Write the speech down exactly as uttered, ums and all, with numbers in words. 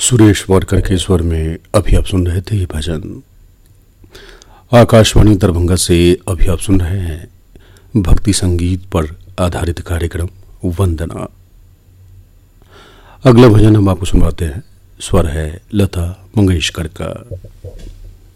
सुरेश वाडकर के स्वर में अभी आप सुन रहे थे ये भजन। आकाशवाणी दरभंगा से अभी आप सुन रहे हैं भक्ति संगीत पर आधारित कार्यक्रम वंदना। अगला भजन हम आपको सुनवाते हैं, स्वर है लता मंगेशकर का।